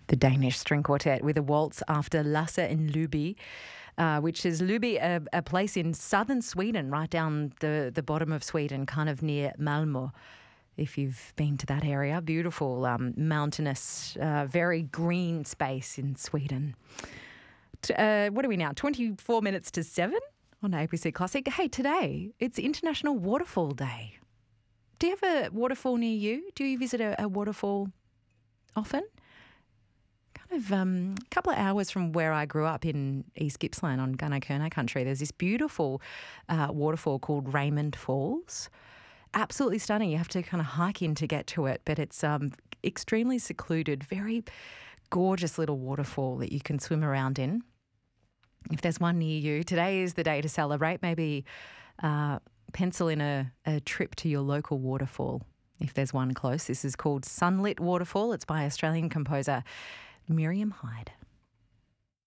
The Danish String Quartet with a waltz after Lasse in Luby, which is Luby, a place in southern Sweden, right down the bottom of Sweden, kind of near Malmö. If you've been to that area, beautiful mountainous, very green space in Sweden. What are we now? 24 minutes to 7 on ABC Classic. Hey, today it's International Waterfall Day. Do you have a waterfall near you? Do you visit a waterfall often? Kind of a couple of hours from where I grew up in East Gippsland on Gunnarkurnai country, there's this beautiful waterfall called Raymond Falls. Absolutely stunning. You have to kind of hike in to get to it, but it's extremely secluded, very gorgeous little waterfall that you can swim around in. If there's one near you, today is the day to celebrate. Maybe pencil in a trip to your local waterfall if there's one close. This is called Sunlit Waterfall. It's by Australian composer Miriam Hyde.